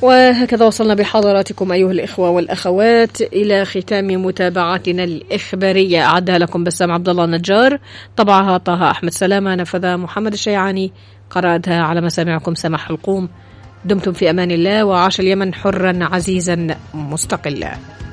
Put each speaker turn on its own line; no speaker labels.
وهكذا وصلنا بحضراتكم أيها الإخوة والأخوات إلى ختام متابعتنا الإخبارية. أعدها لكم بسام عبد الله النجار، طبعها طه أحمد سلامة، نفذها محمد الشيعاني، قرأتها على مسامعكم سماح القوم. دمتم في أمان الله، وعاش اليمن حرا عزيزا مستقلا.